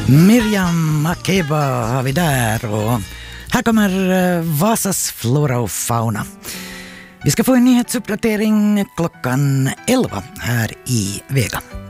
Miriam Makeba har vi där och här kommer Vasas flora och fauna. Vi ska få en nyhetsuppdatering klockan 11 här i Vega.